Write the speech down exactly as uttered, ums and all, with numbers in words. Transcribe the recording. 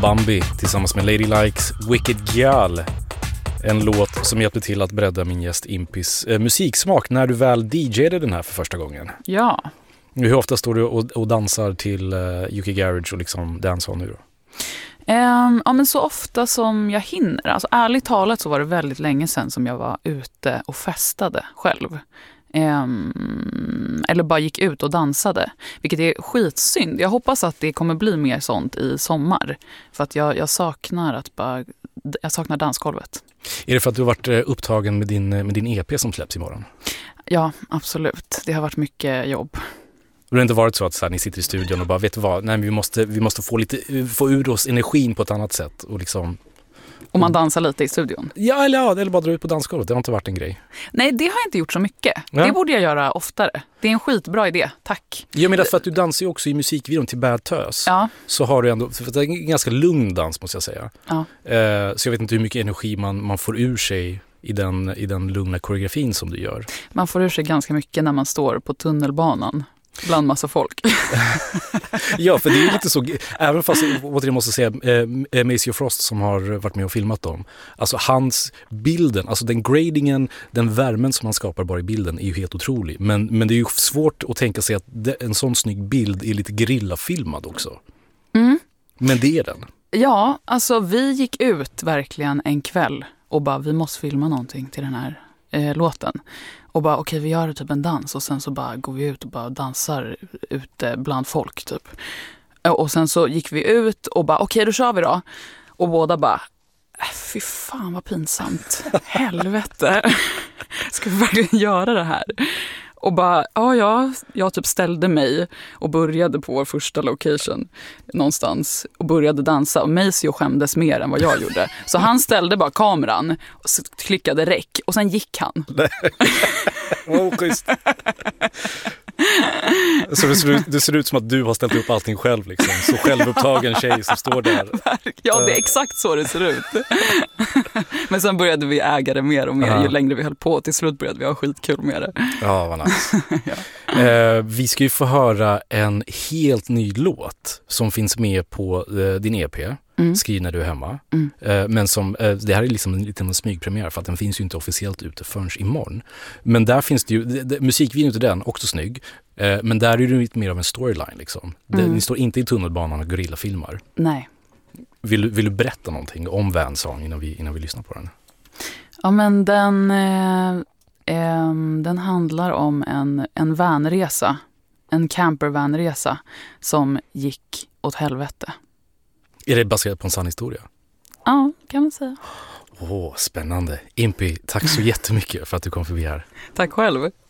Bambi tillsammans med Lady Likes Wicked Girl. En låt som hjälpte till att bredda min gäst Impis eh, musiksmak när du väl D J:ade den här för första gången. Ja. Hur ofta står du och, och dansar till uh, U K Garage och liksom dancehall nu då? Um, ja, men så ofta som jag hinner. Alltså ärligt talat så var det väldigt länge sedan som jag var ute och festade själv. Um, eller bara gick ut och dansade. Vilket är skitsynd. Jag hoppas att det kommer bli mer sånt i sommar. För att jag, jag saknar att bara, jag saknar dansgolvet. Är det för att du har varit upptagen med din, med din E P som släpps imorgon? Ja, absolut. Det har varit mycket jobb. Det har inte varit så att så här, ni sitter i studion och bara, vet du vad, nej, vi måste, vi måste få, lite, få ur oss energin på ett annat sätt. Och liksom... Och man dansar lite i studion? Ja, eller, ja, eller bara dra ut på dansgolvet. Det har inte varit en grej. Nej, det har jag inte gjort så mycket. Ja. Det borde jag göra oftare. Det är en skitbra idé, tack. Ja, men för att du dansar ju också i musikvideon till Bad Tös. Ja. Så har du ändå, för det är en ganska lugn dans måste jag säga. Ja. Eh, så jag vet inte hur mycket energi man, man får ur sig i den, i den lugna koreografin som du gör. Man får ur sig ganska mycket när man står på tunnelbanan. Bland massa folk. Ja, för det är lite så, även fast vad jag måste säga, eh, Maceo Frost som har varit med och filmat dem, alltså hans bilden, alltså den gradingen, den värmen som han skapar bara i bilden är ju helt otrolig. Men, men det är ju svårt att tänka sig att det, en sån snygg bild är lite gerillafilmad också. Mm. Men det är den. Ja, alltså vi gick ut verkligen en kväll och bara, vi måste filma någonting till den här eh, låten. Och bara, okej, okay, vi gör typ en dans och sen så bara går vi ut och bara dansar ute bland folk typ. Och sen så gick vi ut och bara, okej, okay, då kör vi då. Och båda bara, äh, fy fan vad pinsamt. Helvete. Ska vi verkligen göra det här? Och bara, ja, ja, jag typ ställde mig och började på vår första location någonstans och började dansa. Och Maceo skämdes mer än vad jag gjorde. Så han ställde bara kameran och klickade räck och sen gick han. Åh, schysst. Så det ser, ut, det ser ut som att du har ställt upp allting själv liksom. Så självupptagen tjej som står där. Ja, det är exakt så det ser ut. Men sen började vi äga det mer och mer. Uh-huh. Ju längre vi höll på, till slut började vi ha skitkul med det. Ja, vad nice. Ja. eh, Vi ska ju få höra en helt ny låt som finns med på eh, din E P. Mm. Skriv när du är hemma. Mm. Eh, men som, eh, det här är liksom en liten smygpremiär för att den finns ju inte officiellt ute förrän imorgon. Men där finns det ju, det, det, musikvideon till den, också snygg. Eh, men där är det lite mer av en storyline liksom. Mm. Det, ni står inte i tunnelbanan och gorillafilmar. Nej. Vill, vill du berätta någonting om Van Song innan vi, innan vi lyssnar på den? Ja, men den, eh, eh, den handlar om en, en vanresa. En campervanresa som gick åt helvete. Är det baserat på en sann historia? Ja, kan man säga. Åh, spännande. Impi, tack så jättemycket för att du kom förbi här. Tack själv.